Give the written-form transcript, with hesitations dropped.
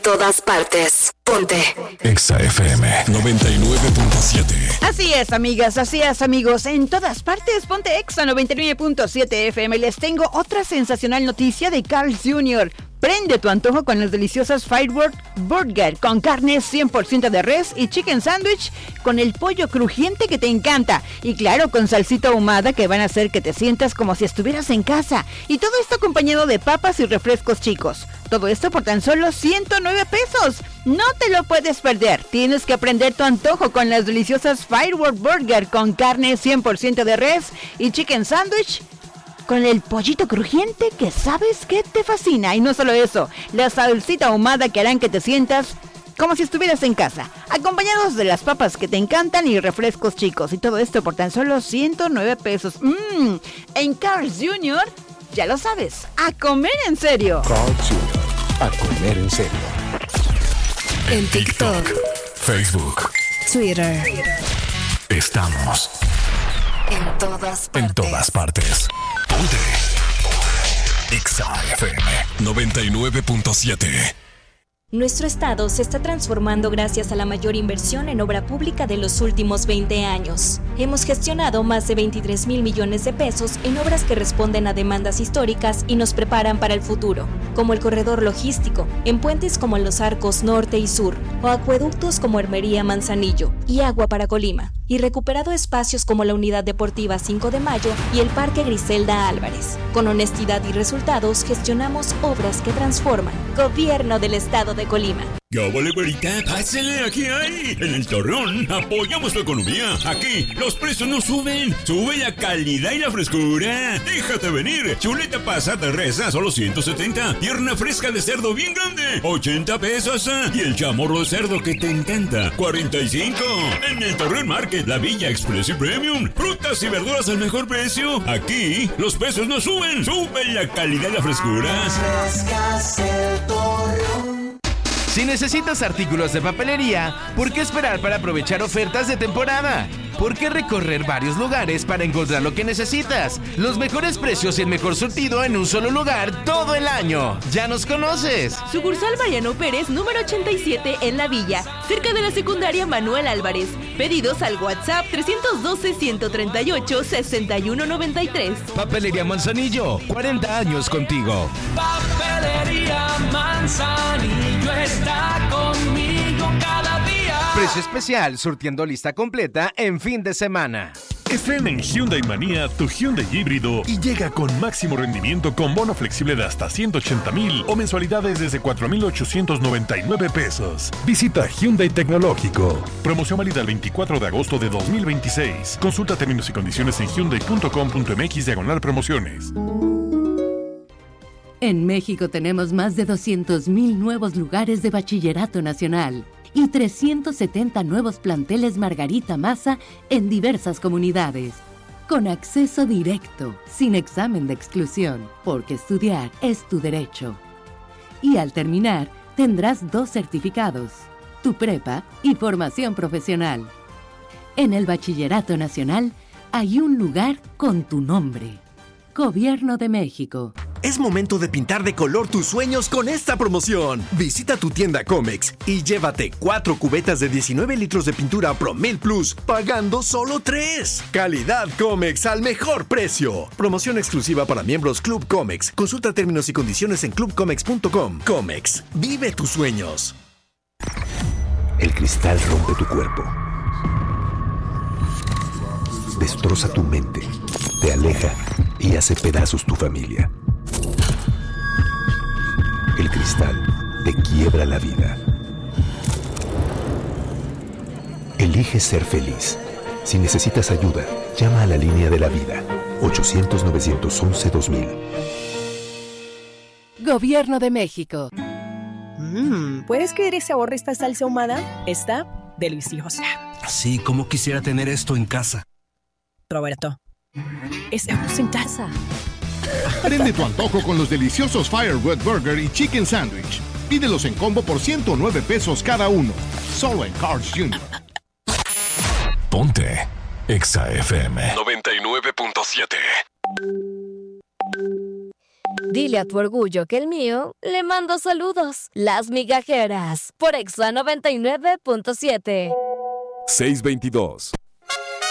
todas partes. Ponte Exa FM 99.7. Así es, amigas, así es, amigos. En todas partes, ponte Exa 99.7 FM. Les tengo otra sensacional noticia de Carl's Jr. Prende tu antojo con las deliciosas Firework Burger con carne 100% de res y chicken sandwich con el pollo crujiente que te encanta. Y claro, con salsita ahumada que van a hacer que te sientas como si estuvieras en casa. Y todo esto acompañado de papas y refrescos chicos. Todo esto por tan solo 109 pesos. No te lo puedes perder. Tienes que prender tu antojo con las deliciosas Firework Burger con carne 100% de res y chicken sandwich con el pollito crujiente que sabes que te fascina. Y no solo eso, la salsita ahumada que harán que te sientas como si estuvieras en casa, acompañados de las papas que te encantan y refrescos chicos. Y todo esto por tan solo 109 pesos. En Carl's Jr., ya lo sabes, a comer en serio. Carl's Jr., a comer en serio. En TikTok, Facebook, Twitter. Estamos En todas partes. en todas partes. Ponte Exa FM 99.7. Nuestro estado se está transformando gracias a la mayor inversión en obra pública de los últimos 20 años. Hemos gestionado más de 23,000 millones de pesos en obras que responden a demandas históricas y nos preparan para el futuro, como el corredor logístico, en puentes como los arcos norte y sur, o acueductos como Hermería Manzanillo y Agua para Colima, y recuperado espacios como la Unidad Deportiva 5 de Mayo y el Parque Griselda Álvarez. Con honestidad y resultados gestionamos obras que transforman. Gobierno del Estado de Colima. Ya vale, güerita, pásale, aquí hay. En el Torreón apoyamos tu economía. Aquí los precios no suben, sube la calidad y la frescura. Déjate venir. Chuleta pasada de res a solo 170. Pierna fresca de cerdo bien grande, 80 pesos. Y el chamorro de cerdo que te encanta, 45. En el Torreón Market, la Villa Express y Premium. Frutas y verduras al mejor precio. Aquí los precios no suben, sube la calidad y la frescura. Si necesitas artículos de papelería, ¿por qué esperar para aprovechar ofertas de temporada? ¿Por qué recorrer varios lugares para encontrar lo que necesitas? Los mejores precios y el mejor surtido en un solo lugar todo el año. ¿Ya nos conoces? Sucursal Mariano Pérez, número 87 en La Villa, cerca de la secundaria Manuel Álvarez. Pedidos al WhatsApp 312-138-6193. Papelería Manzanillo, 40 años contigo. Papelería Manzanillo está conmigo cada día. Precio especial, surtiendo lista completa en fin de semana. Estrena en Hyundai Manía tu Hyundai híbrido y llega con máximo rendimiento con bono flexible de hasta 180,000 o mensualidades desde 4,899 pesos. Visita Hyundai Tecnológico. Promoción válida el 24 de agosto de 2026. Consulta términos y condiciones en hyundai.com.mx/promociones. En México tenemos más de 200,000 nuevos lugares de bachillerato nacional y 370 nuevos planteles Margarita Maza en diversas comunidades. Con acceso directo, sin examen de exclusión, porque estudiar es tu derecho. Y al terminar, tendrás 2 certificados, tu prepa y formación profesional. En el Bachillerato Nacional hay un lugar con tu nombre. Gobierno de México. Es momento de pintar de color tus sueños con esta promoción. Visita tu tienda Comex y llévate 4 cubetas de 19 litros de pintura Promel Plus, pagando solo 3. Calidad Comex al mejor precio. Promoción exclusiva para miembros Club Comex. Consulta términos y condiciones en clubcomex.com. Comex, vive tus sueños. El cristal rompe tu cuerpo. Destroza tu mente. Te aleja y hace pedazos tu familia. El cristal te quiebra la vida. Elige ser feliz. Si necesitas ayuda, llama a la línea de la vida. 800-911-2000. Gobierno de México. ¿Puedes creer ese sabor de esta salsa ahumada? Está deliciosa. Sí, como quisiera tener esto en casa. Roberto, estamos en casa. Prende tu antojo con los deliciosos Firework Burger y Chicken Sandwich. Pídelos en combo por 109 pesos cada uno. Solo en Carl's Jr. Ponte Exa FM 99.7. Dile a tu orgullo que el mío le mando saludos. Las Migajeras, por Exa 99.7. 622.